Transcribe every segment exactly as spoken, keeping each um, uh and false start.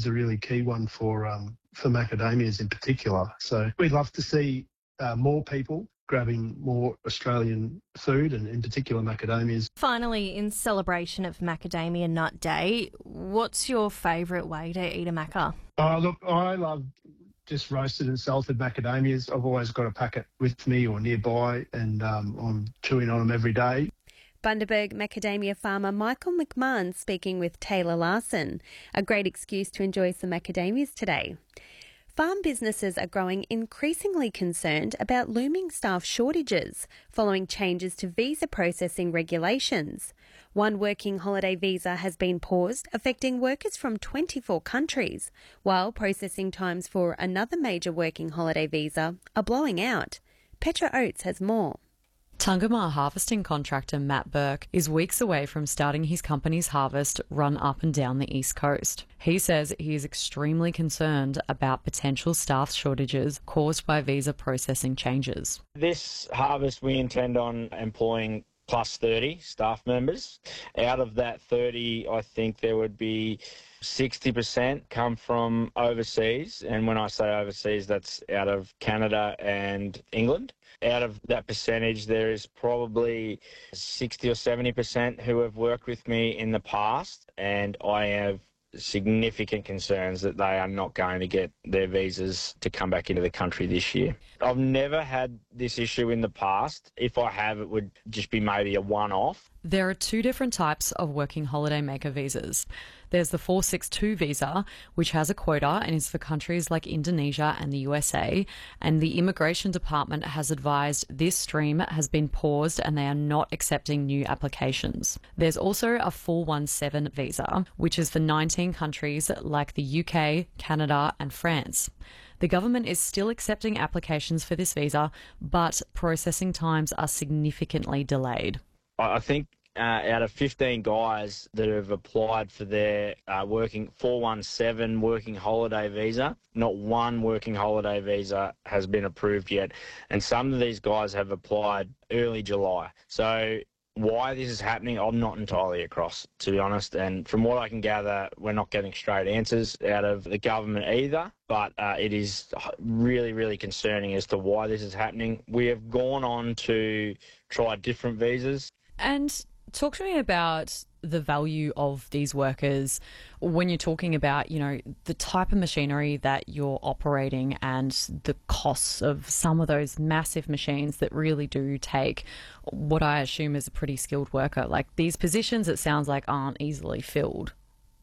is a really key one for um, for macadamias in particular. So we'd love to see uh, more people grabbing more Australian food and in particular macadamias. Finally, in celebration of Macadamia Nut Day, what's your favourite way to eat a maca? Oh, look, I love just roasted and salted macadamias. I've always got a packet with me or nearby, and um, I'm chewing on them every day. Bundaberg macadamia farmer Michael McMahon speaking with Taylor Larson. A great excuse to enjoy some macadamias today. Farm businesses are growing increasingly concerned about looming staff shortages following changes to visa processing regulations. One working holiday visa has been paused, affecting workers from twenty-four countries, while processing times for another major working holiday visa are blowing out. Petra Oates has more. Tungama harvesting contractor Matt Burke is weeks away from starting his company's harvest run up and down the East Coast. He says he is extremely concerned about potential staff shortages caused by visa processing changes. This harvest we intend on employing plus thirty staff members. Out of that thirty, I think there would be sixty percent come from overseas. And when I say overseas, that's out of Canada and England. Out of that percentage, there is probably sixty or seventy percent who have worked with me in the past, and I have significant concerns that they are not going to get their visas to come back into the country this year. I've never had this issue in the past. If I have, it would just be maybe a one-off. There are two different types of working holiday maker visas. There's the four sixty-two visa, which has a quota and is for countries like Indonesia and the U S A, and the Immigration Department has advised this stream has been paused and they are not accepting new applications. There's also a four seventeen visa, which is for nineteen countries like the U K, Canada and France. The government is still accepting applications for this visa, but processing times are significantly delayed. I think uh, out of fifteen guys that have applied for their uh, working four seventeen working holiday visa, not one working holiday visa has been approved yet. And some of these guys have applied early July. So why this is happening, I'm not entirely across, to be honest. And from what I can gather, we're not getting straight answers out of the government either. But uh, it is really, really concerning as to why this is happening. We have gone on to try different visas. And talk to me about the value of these workers when you're talking about, you know, the type of machinery that you're operating and the costs of some of those massive machines that really do take what I assume is a pretty skilled worker. Like these positions, it sounds like aren't easily filled.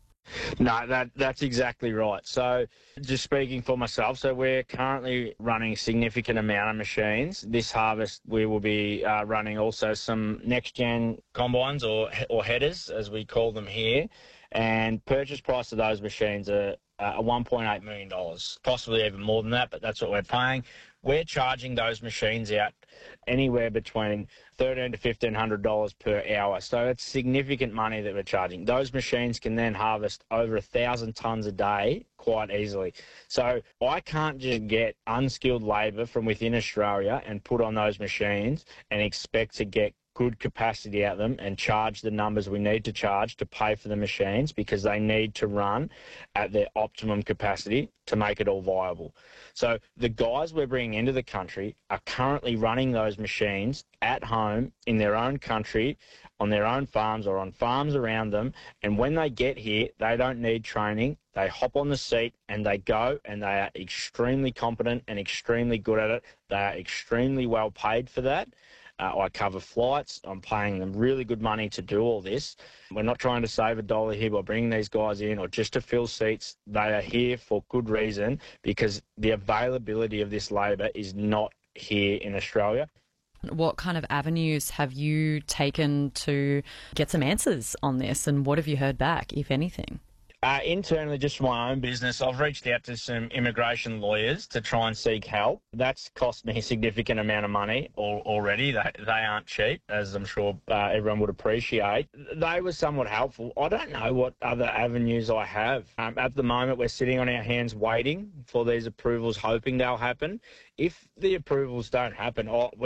No, that that's exactly right. So just speaking for myself, so we're currently running a significant amount of machines. This harvest we will be uh, running also some next-gen combines or or headers, as we call them here, and purchase price of those machines are uh, one point eight million dollars, possibly even more than that, but that's what we're paying. We're charging those machines out anywhere between thirteen to fifteen hundred dollars per hour. So it's significant money that we're charging. Those machines can then harvest over a thousand tonnes a day quite easily. So I can't just get unskilled labour from within Australia and put on those machines and expect to get good capacity out of them and charge the numbers we need to charge to pay for the machines, because they need to run at their optimum capacity to make it all viable. So the guys we're bringing into the country are currently running those machines at home in their own country, on their own farms or on farms around them, and when they get here, they don't need training. They hop on the seat and they go, and they are extremely competent and extremely good at it. They are extremely well paid for that. Uh, I cover flights. I'm paying them really good money to do all this. We're not trying to save a dollar here by bringing these guys in or just to fill seats. They are here for good reason, because the availability of this labour is not here in Australia. What kind of avenues have you taken to get some answers on this, and what have you heard back, if anything? Uh, internally, just for my own business, I've reached out to some immigration lawyers to try and seek help. That's cost me a significant amount of money al- already. They, they aren't cheap, as I'm sure uh, everyone would appreciate. They were somewhat helpful. I don't know what other avenues I have. Um, at the moment, we're sitting on our hands waiting for these approvals, hoping they'll happen. If the approvals don't happen, oh, we're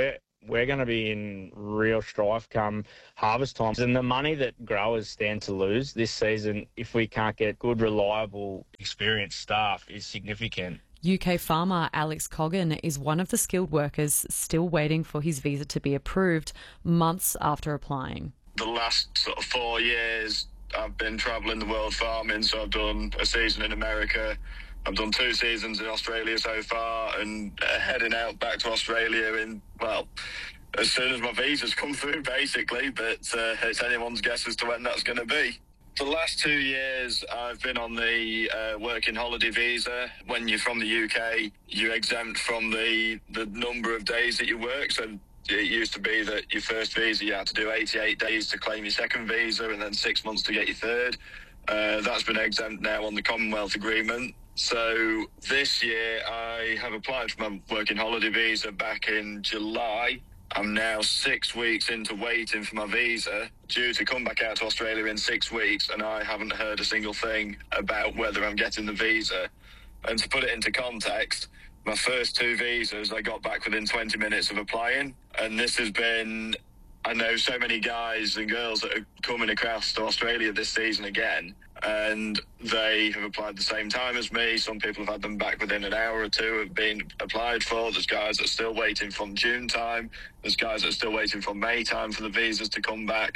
we're going to be in real strife come harvest time. And the money that growers stand to lose this season, if we can't get good, reliable, experienced staff, is significant. U K farmer Alex Coggan is one of the skilled workers still waiting for his visa to be approved months after applying. The last sort of four years, I've been travelling the world farming, so I've done a season in America. I've done two seasons in Australia so far, and uh, heading out back to Australia in, well, as soon as my visa's come through, basically, but uh, it's anyone's guess as to when that's going to be. The last two years, I've been on the uh, working holiday visa. When you're from the U K, you're exempt from the, the number of days that you work. So it used to be that your first visa, you had to do eighty-eight days to claim your second visa and then six months to get your third. Uh, that's been exempt now on the Commonwealth Agreement. So this year, I have applied for my working holiday visa back in July. I'm now six weeks into waiting for my visa, due to come back out to Australia in six weeks, and I haven't heard a single thing about whether I'm getting the visa. And to put it into context, my first two visas I got back within twenty minutes of applying, and this has been, I know so many guys and girls that are coming across to Australia this season again, and they have applied the same time as me. Some people have had them back within an hour or two of being applied for. There's guys that are still waiting from June time. There's guys that are still waiting from May time for the visas to come back.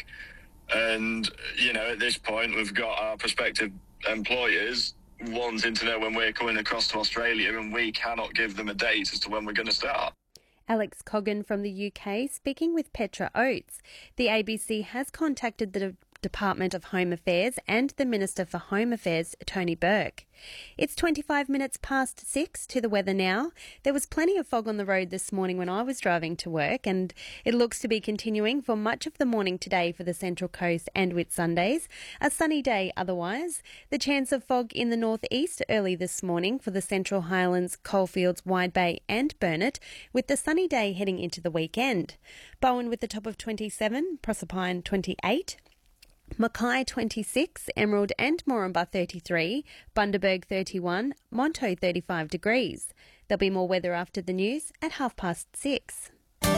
And, you know, at this point, we've got our prospective employers wanting to know when we're coming across to Australia, and we cannot give them a date as to when we're going to start. Alex Coggan from the U K speaking with Petra Oates. The A B C has contacted the Department of Home Affairs and the Minister for Home Affairs, Tony Burke. It's twenty-five minutes past six to the weather now. There was plenty of fog on the road this morning when I was driving to work, and it looks to be continuing for much of the morning today for the Central Coast and Whitsundays. A sunny day otherwise. The chance of fog in the northeast early this morning for the Central Highlands, Coalfields, Wide Bay and Burnett, with the sunny day heading into the weekend. Bowen with the top of twenty-seven, Proserpine twenty-eight. Mackay twenty-six, Emerald and Moranbah thirty-three, Bundaberg thirty-one, Monto thirty-five degrees. There'll be more weather after the news at half past six.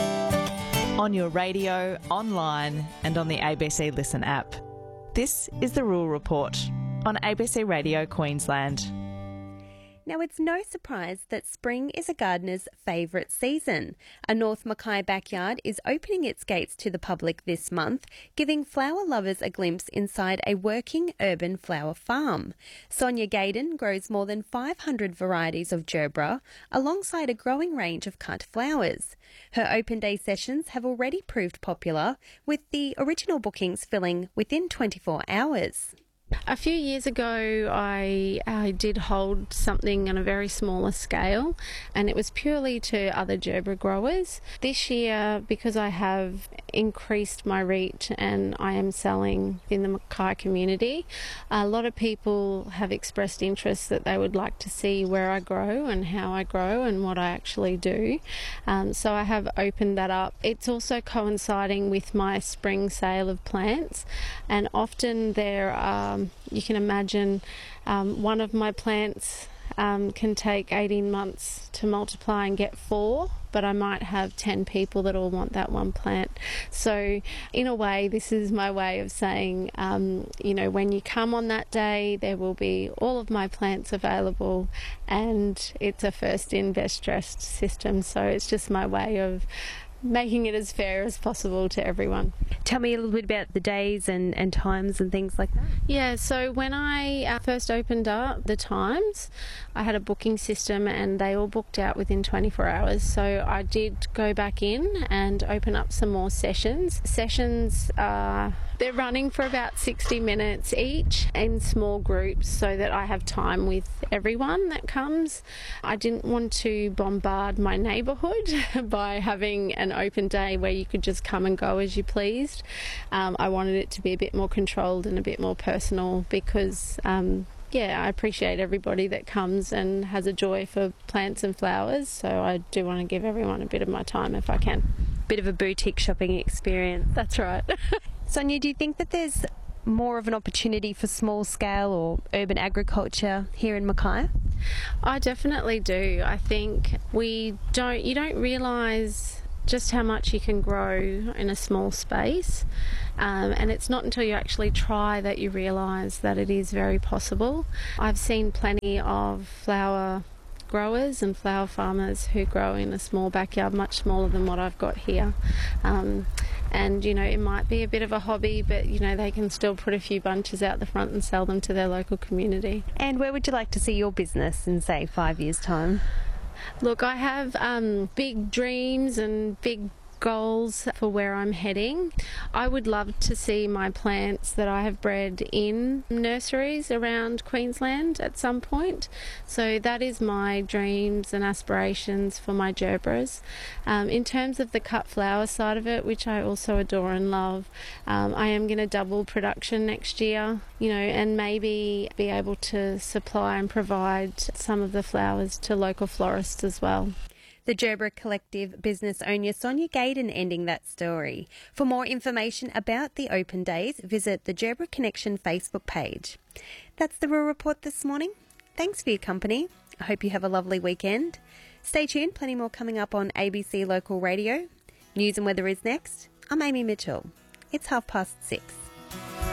On your radio, online and on the A B C Listen app. This is the Rural Report on A B C Radio Queensland. Now, it's no surprise that spring is a gardener's favourite season. A North Mackay backyard is opening its gates to the public this month, giving flower lovers a glimpse inside a working urban flower farm. Sonia Gaydon grows more than five hundred varieties of gerbera alongside a growing range of cut flowers. Her open day sessions have already proved popular, with the original bookings filling within twenty-four hours. A few years ago, I, I did hold something on a very smaller scale, and it was purely to other gerbera growers. This year, because I have increased my reach and I am selling in the Mackay community, a lot of people have expressed interest that they would like to see where I grow and how I grow and what I actually do. Um, so I have opened that up. It's also coinciding with my spring sale of plants, and often there are Um, you can imagine um, one of my plants um, can take eighteen months to multiply and get four, but I might have ten people that all want that one plant. So in a way, this is my way of saying, um, you know, when you come on that day, there will be all of my plants available, and it's a first in, best dressed system. So it's just my way of making it as fair as possible to everyone. Tell me a little bit about the days and, and times and things like that. Yeah, so when I uh, first opened up the times, I had a booking system and they all booked out within twenty-four hours. So I did go back in and open up some more sessions. Sessions are, they're running for about sixty minutes each in small groups so that I have time with everyone that comes. I didn't want to bombard my neighbourhood by having an open day where you could just come and go as you pleased. Um, I wanted it to be a bit more controlled and a bit more personal because um, yeah, I appreciate everybody that comes and has a joy for plants and flowers, so I do want to give everyone a bit of my time if I can. Bit of a boutique shopping experience. That's right. Sonia, do you think that there's more of an opportunity for small scale or urban agriculture here in Mackay? I definitely do. I think we don't, you don't realise just how much you can grow in a small space. Um, and it's not until you actually try that you realise that it is very possible. I've seen plenty of flower growers and flower farmers who grow in a small backyard, much smaller than what I've got here. Um, and, you know, it might be a bit of a hobby, but, you know, they can still put a few bunches out the front and sell them to their local community. And where would you like to see your business in, say, five years' time? Look, I have um, big dreams and big goals for where I'm heading. I would love to see my plants that I have bred in nurseries around Queensland at some point. So that is my dreams and aspirations for my gerbras. Um, in terms of the cut flower side of it, which I also adore and love, um, I am going to double production next year, you know, and maybe be able to supply and provide some of the flowers to local florists as well. The Gerbera Collective business owner Sonia Gaydon ending that story. For more information about the open days, visit the Gerbera Connection Facebook page. That's the Rural Report this morning. Thanks for your company. I hope you have a lovely weekend. Stay tuned, plenty more coming up on A B C Local Radio. News and weather is next. I'm Amy Mitchell. It's half past six.